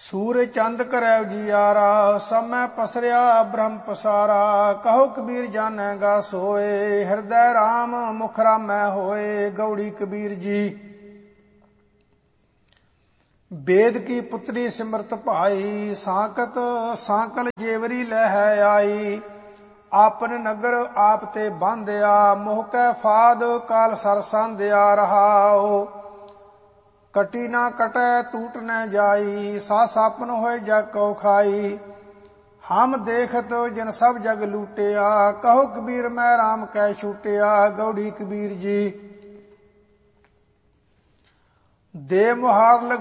ਸੂਰਜ ਚੰਦ ਕਰੈ ਉਜਿਆਰਾ, ਸਭ ਮੈਂ ਪਸਰਿਆ ਬ੍ਰਹਮ ਪਸਾਰਾ। ਕਹੋ ਕਬੀਰ ਜਾਣੇਗਾ ਸੋਏ, ਹਿਰਦੈ ਰਾਮ ਮੁਖ ਰਾਮੈ ਹੋਏ। ਗਉੜੀ ਕਬੀਰ ਜੀ। ਵੇਦ ਕੀ ਪੁੱਤਰੀ ਸਿਮਰਤ ਭਾਈ, ਸਾਕਤ ਸਾਕਲ ਜੇਵਰੀ ਲਹਿ ਆਈ। ਆਪਨ ਨਗਰ ਆਪ ਤੇ ਬਾਂਧਿਆ, ਮੋਹ ਕੈ ਫਾਦ ਕਾਲ ਸਰ ਸਾਂਧਿਆ। ਰਹਾਉ ਕਟੀ ਨਾ ਕਟੈ ਟੂਟ ਨ ਜਾਈ, ਸਾ ਸਾਪਨ ਹੋਏ ਜਗ ਕਉ ਖਾਈ। ਹਮ ਦੇਖਤ ਜਿਨ ਸਭ ਜਗ ਲੂਟਿਆ, ਕਹੋ ਕਬੀਰ ਮੈਂ ਰਾਮ ਕੈ ਛੂਟਿਆ। ਗਉੜੀ ਕਬੀਰ ਜੀ। ਦੇ ਮੁਹਾਰ